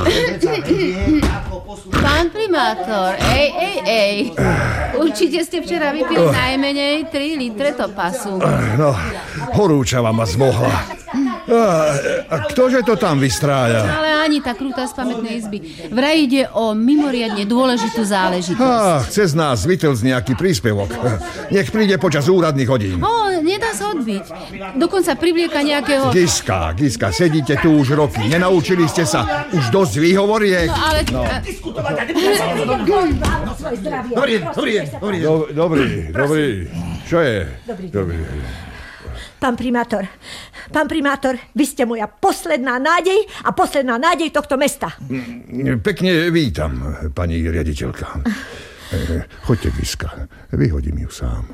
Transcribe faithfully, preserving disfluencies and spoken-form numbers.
Pán primátor, ej, ej, ej. Určite ste včera vypili najmenej tri litre topasu. No, horúčava ma zmohla. A, a ktože to tam vystrája? Ale ani tá krúta z pamätnej izby. Vraj ide o mimoriadne dôležitú záležitosť. Á, chce z nás vytlc nejaký príspevok. Nech príde počas úradných hodín. Ó, nedá sa odbiť. Dokonca priblieka nejakého... Giska, Giska, sedíte tu už roky. Nenaučili ste sa už dosť výhovoriek? No, ale... No. Dobrý, dobrý, dobrý. Dobrý, dobrý. Čo je? Dobrý. Dobrý. Pán primátor, pán primátor, vy ste moja posledná nádej a posledná nádej tohto mesta. Pekne vítam, pani riaditeľka. Choďte, Giska, vyhodím ju sám.